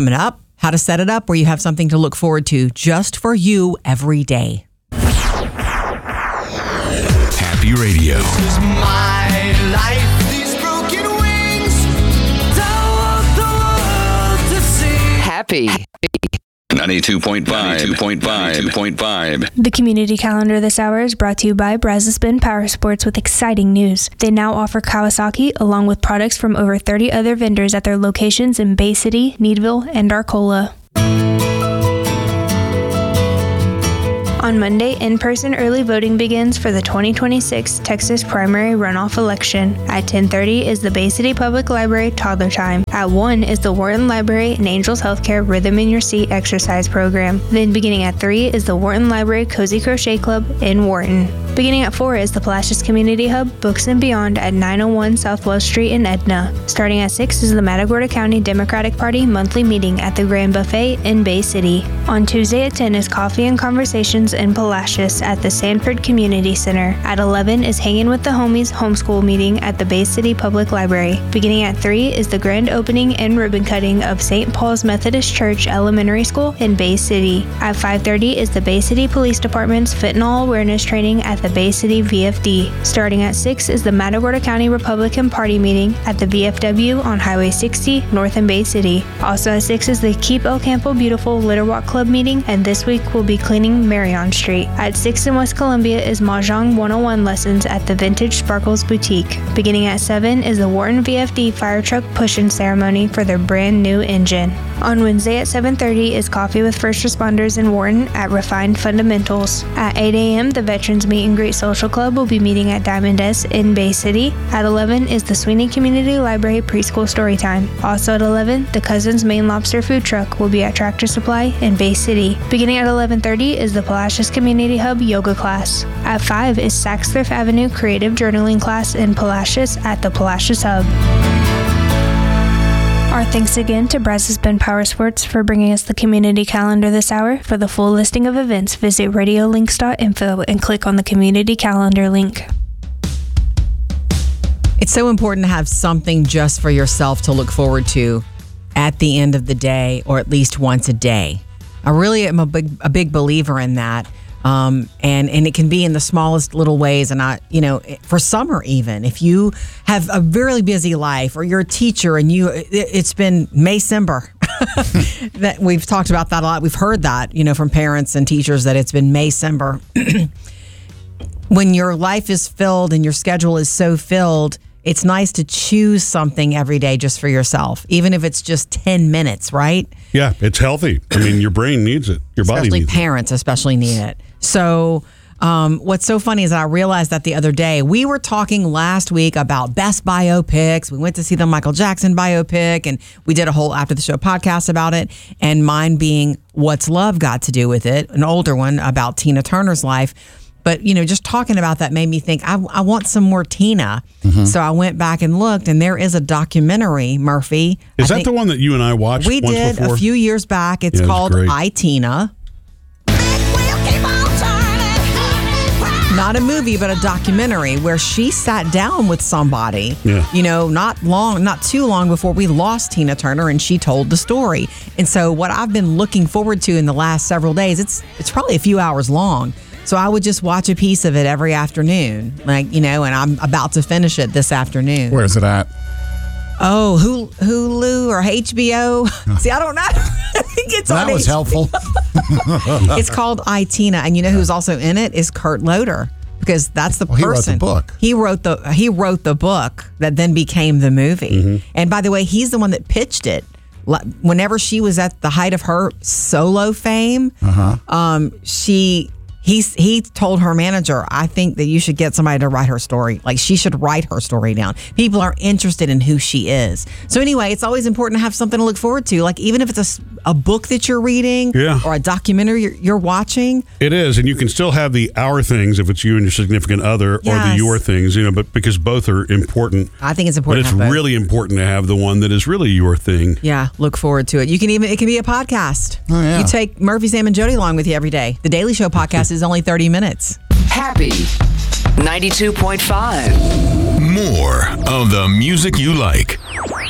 coming up, how to set it up where you have something to look forward to just for you every day. Happy Radio. This is my life. These broken wings. Don't want the world to see. Happy. 92.5. The community calendar this hour is brought to you by Brazos Bend Power Sports with exciting news. They now offer Kawasaki along with products from over 30 other vendors at their locations in Bay City, Needville, and Arcola. On Monday, in-person early voting begins for the 2026 Texas primary runoff election. At 10:30 is the Bay City Public Library Toddler Time. At 1 is the Wharton Library and Angels Healthcare Rhythm in Your Seat exercise program. Then beginning at 3 is the Wharton Library Cozy Crochet Club in Wharton. Beginning at 4 is the Palacios Community Hub Books and Beyond at 901 South Wells Street in Edna. Starting at 6 is the Matagorda County Democratic Party monthly meeting at the Grand Buffet in Bay City. On Tuesday at 10 is Coffee and Conversations in Palacios at the Sanford Community Center. At 11 is Hanging with the Homies homeschool meeting at the Bay City Public Library. Beginning at 3 is the grand opening and ribbon cutting of St. Paul's Methodist Church Elementary School in Bay City. At 5:30 is the Bay City Police Department's fentanyl awareness training at the Bay City VFD. Starting at 6 is the Matagorda County Republican Party meeting at the VFW on Highway 60 north in Bay City. Also at 6 is the Keep El Campo Beautiful Litter Walk Club meeting, and this week we'll be cleaning Marion Street. At 6 in West Columbia is Mahjong 101 lessons at the Vintage Sparkles Boutique. Beginning at 7 is the Wharton VFD fire truck push-in ceremony for their brand new engine. On Wednesday at 7:30 is Coffee with First Responders in Wharton at Refined Fundamentals. At 8 a.m., the Veterans Meet and Greet Social Club will be meeting at Diamond S in Bay City. At 11 is the Sweeney Community Library Preschool Storytime. Also at 11, the Cousins Maine Lobster Food Truck will be at Tractor Supply in Bay City. Beginning at 11:30 is the Palacios Community Hub Yoga class. At 5 is Saks Fifth Avenue Creative Journaling class in Palacios at the Palacios Hub. Our thanks again to Brazos Bend Power Sports for bringing us the community calendar this hour. For the full listing of events, visit radiolinks.info and click on the community calendar link. It's so important to have something just for yourself to look forward to at the end of the day, or at least once a day. I really am a big believer in that. And it can be in the smallest little ways. And for summer, even if you have a really busy life, or you're a teacher and it's been Maycember, that we've talked about that a lot. We've heard that, from parents and teachers, that it's been Maycember. When your life is filled and your schedule is so filled, it's nice to choose something every day just for yourself, even if it's just 10 minutes, right? Yeah, it's healthy. I mean, your brain needs it. Your body needs it. Parents especially need it. So what's so funny is that I realized that the other day, we were talking last week about best biopics. We went to see the Michael Jackson biopic, and we did a whole after the show podcast about it. And mine being What's Love Got to Do with It, an older one about Tina Turner's life. But, just talking about that made me think, I want some more Tina. Mm-hmm. So I went back and looked, and there is a documentary, Murphy. Is that the one that you and I watched once before? We did a few years back. It's called I, Tina. Not a movie, but a documentary where she sat down with somebody, not too long before we lost Tina Turner, and she told the story. And so what I've been looking forward to in the last several days, it's probably a few hours long. So I would just watch a piece of it every afternoon, and I'm about to finish it this afternoon. Where's it at? Oh, Hulu or HBO. See, I don't know. I think it's on HBO. That was helpful. It's called I, Tina. And you know who's also in it is Kurt Loder, because that's the person. He wrote the book. He wrote the book that then became the movie. Mm-hmm. And by the way, he's the one that pitched it. Whenever she was at the height of her solo fame, he told her manager, I think that you should get somebody to write her story. Like, she should write her story down. People are interested in who she is. So anyway, it's always important to have something to look forward to. Like, even if it's a book that you're reading or a documentary you're watching. It is. And you can still have the our things if it's you and your significant other, or the your things, but because both are important. I think it's important. But it's really important to have the one that is really your thing. Yeah. Look forward to it. It can be a podcast. Oh, yeah. You take Murphy, Sam, and Jody along with you every day. The Daily Show podcast is only 30 minutes. Happy 92.5. More of the music you like.